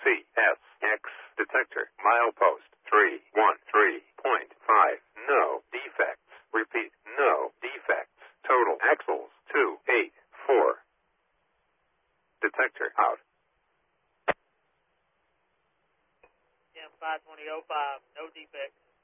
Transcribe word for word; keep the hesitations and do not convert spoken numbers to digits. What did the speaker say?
C S X detector. Milepost three one three point five. No defects. Repeat, no defects. Total axles two eight four. Detector out. Cam five twenty oh five, no defects.